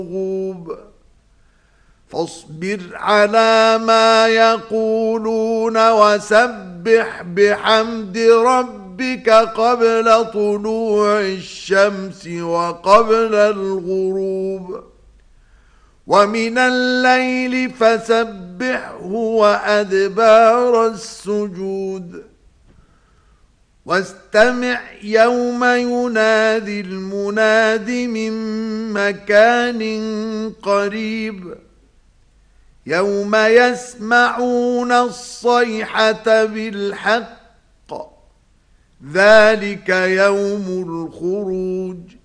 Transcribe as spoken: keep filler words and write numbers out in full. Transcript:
والمغوب فاصبر على ما يقولون وسبح بحمد ربك قبل طلوع الشمس وقبل الغروب ومن الليل فسبحه وأدبار السجود واستمع يوم ينادي المناد من مكان قريب يوم يسمعون الصيحة بالحق ذلك يوم الخروج